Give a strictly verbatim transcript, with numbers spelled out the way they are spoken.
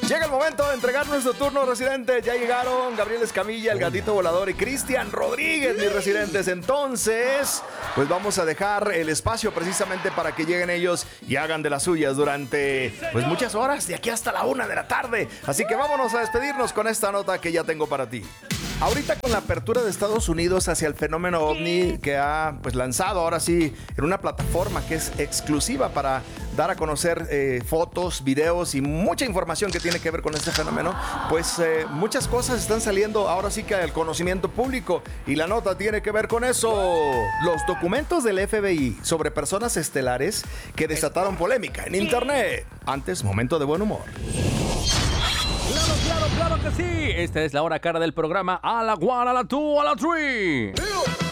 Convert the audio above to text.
Llega el momento de entregar nuestro turno, residentes. Ya llegaron Gabriel Escamilla, el gatito volador, y Cristian Rodríguez, mis residentes. Entonces, pues vamos a dejar el espacio precisamente para que lleguen ellos y hagan de las suyas durante pues muchas horas, de aquí hasta la una de la tarde. Así que vámonos a despedirnos con esta nota que ya tengo para ti. Ahorita con la apertura de Estados Unidos hacia el fenómeno ovni que ha pues lanzado ahora sí en una plataforma que es exclusiva para dar a conocer eh, fotos, videos y mucha información que tiene que ver con este fenómeno, pues eh, muchas cosas están saliendo ahora sí que al conocimiento público y la nota tiene que ver con eso. Los documentos del F B I sobre personas estelares que desataron polémica en internet. Antes, momento de buen humor. Claro, claro, claro que sí. Esta es la hora cara del programa. A la one, a la two, a la three.